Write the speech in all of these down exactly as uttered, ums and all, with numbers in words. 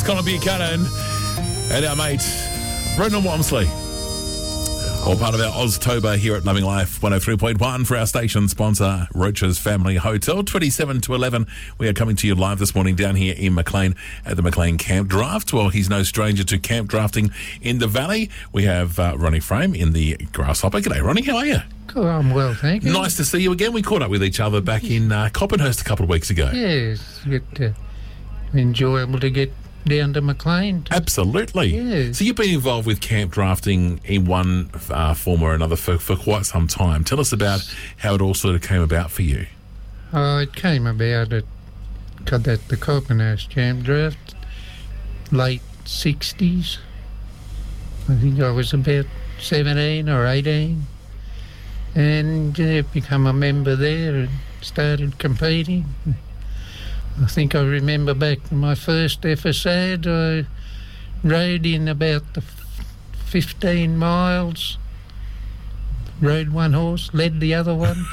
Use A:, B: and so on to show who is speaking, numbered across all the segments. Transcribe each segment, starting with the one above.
A: Conor Buchanan and our mate Brendan Walmsley. All part of our Oztober here at Loving Life one oh three point one for our station sponsor, Roach's Family Hotel. twenty-seven to eleven, we are coming to you live this morning down here in Maclean at the Maclean Camp Draft. Well, he's no stranger to camp drafting in the Valley. We have uh, Ronnie Frame in the Grasshopper. G'day, Ronnie. How are you?
B: Cool, I'm well, thank you.
A: Nice to see you again. We caught up with each other back in uh, Coppenhurst a couple of weeks ago.
B: Yes, it's uh, enjoyable to get down to Maclean.
A: Absolutely.
B: Yes.
A: So you've been involved with camp drafting in one uh, form or another for, for quite some time. Tell us about how it all sort of came about for you.
B: Oh, it came about at, at the Coppenhurst Camp Draft, late sixties. I think I was about seventeen or eighteen. And uh, become a member there and started competing. I think I remember back to my first F S A D, I rode in about the fifteen miles, rode one horse, led the other one,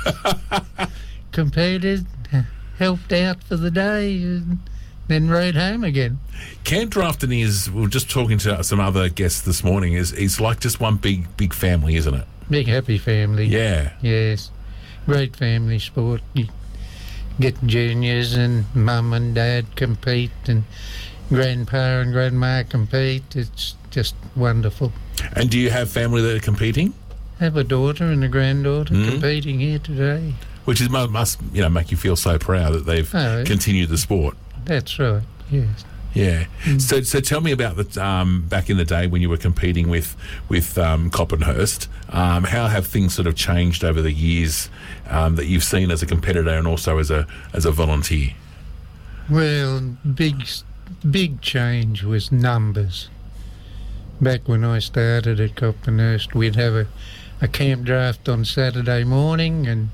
B: competed, helped out for the day, and then rode home again.
A: Camp drafting is, we were just talking to some other guests this morning, is it's like just one big, big family, isn't it?
B: Big happy family.
A: Yeah.
B: Yes. Great family sport. You get juniors and mum and dad compete and grandpa and grandma compete. It's just wonderful.
A: And do you have family that are competing?
B: I have a daughter and a granddaughter
A: Mm.
B: competing here today.
A: Which is must you know make you feel so proud that they've
B: Oh,
A: continued the sport.
B: That's right, yes.
A: Yeah. So so tell me about the um, back in the day when you were competing with with um, Coppenhurst. Um, how have things sort of changed over the years um, that you've seen as a competitor and also as a as a volunteer?
B: Well, big big change was numbers. Back when I started at Coppenhurst, we'd have a, a camp draft on Saturday morning, and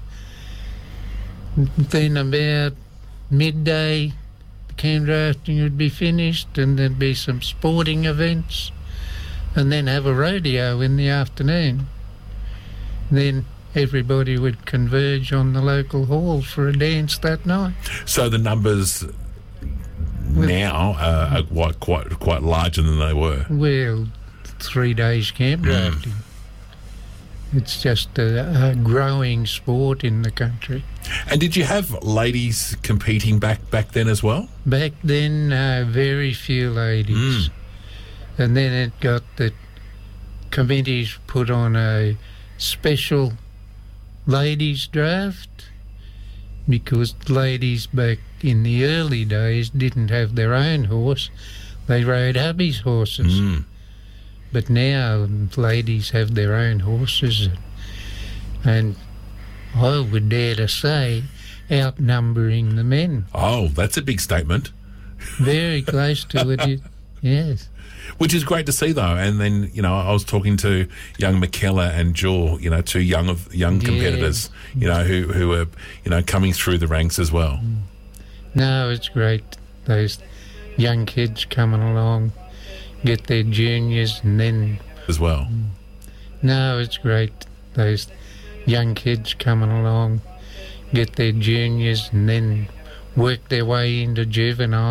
B: then about midday camp drafting would be finished, and there'd be some sporting events, and then have a rodeo in the afternoon. Then everybody would converge on the local hall for a dance that night.
A: So the numbers now uh, are quite, quite quite larger than they were.
B: Well, three days camp drafting. It's just a, a growing sport in the country.
A: And did you have ladies competing back back then as well?
B: Back then, uh, very few ladies.
A: Mm.
B: And then it got that committees put on a special ladies draft, because ladies back in the early days didn't have their own horse. They rode hubby's horses.
A: Mm.
B: But now ladies have their own horses, and I would dare to say outnumbering the men.
A: Oh, that's a big statement.
B: Very close to it, yes.
A: Which is great to see, though. And then, you know, I was talking to young McKellar and Jewel, you know, two young of young competitors, yeah. you know, who who are, you know, coming through the ranks as well.
B: No, it's great. Those young kids coming along, get their juniors, and then
A: as well.
B: No, it's great. Those young kids coming along, get their juniors, and then work their way into juvenile.